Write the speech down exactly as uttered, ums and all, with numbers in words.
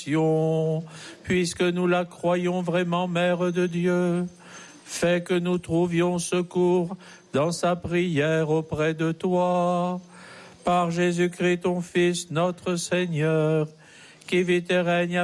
puisque nous la croyons vraiment Mère de Dieu. Fais que nous trouvions secours dans sa prière auprès de toi. Par Jésus-Christ, ton Fils, notre Seigneur, qui vit et règne